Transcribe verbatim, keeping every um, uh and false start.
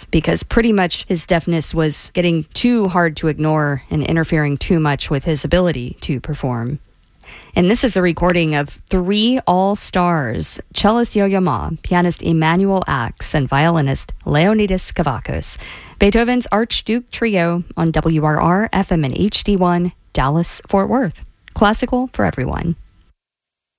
because pretty much his deafness was getting too hard to ignore and interfering too much with his ability to perform. And this is a recording of three all-stars, cellist Yo-Yo Ma, pianist Emanuel Ax, and violinist Leonidas Kavakos. Beethoven's Archduke Trio on W R R F M and H D one, Dallas, Fort Worth. Classical for everyone.